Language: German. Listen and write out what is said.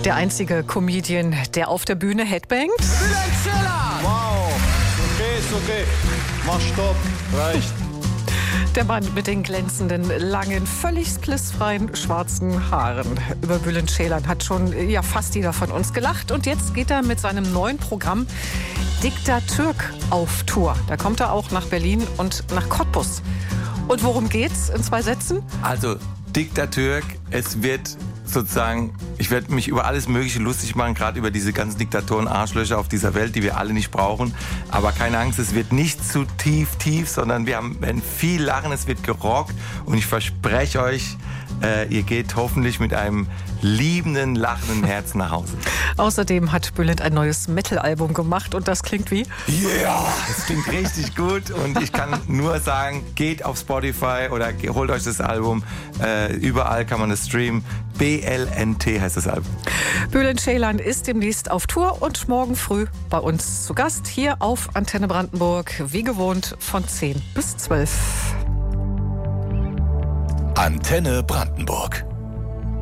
Der einzige Comedian, der auf der Bühne headbangt. Bülent Ceylan! Wow, okay, ist okay. Mach Stopp, reicht. Der Mann mit den glänzenden, langen, völlig splissfreien, schwarzen Haaren. Über Bülent Ceylan hat schon fast jeder von uns gelacht. Und jetzt geht er mit seinem neuen Programm Diktatürk auf Tour. Da kommt er auch nach Berlin und nach Cottbus. Und worum geht's in 2 Sätzen? Also, Diktatürk, es wird sozusagen, ich werde mich über alles Mögliche lustig machen, gerade über diese ganzen Diktatoren, Arschlöcher auf dieser Welt, die wir alle nicht brauchen. Aber keine Angst, es wird nicht zu tief, sondern wir werden viel lachen, es wird gerockt und ich verspreche euch, ihr geht hoffentlich mit einem liebenden, lachenden Herzen nach Hause. Außerdem hat Bülent ein neues Metal-Album gemacht und das klingt wie? Ja, das klingt richtig gut und ich kann nur sagen, geht auf Spotify oder holt euch das Album. Überall kann man es streamen. BLNT heißt das Album. Bülent Ceylan ist demnächst auf Tour und morgen früh bei uns zu Gast hier auf Antenne Brandenburg, wie gewohnt von 10 bis 12. Antenne Brandenburg.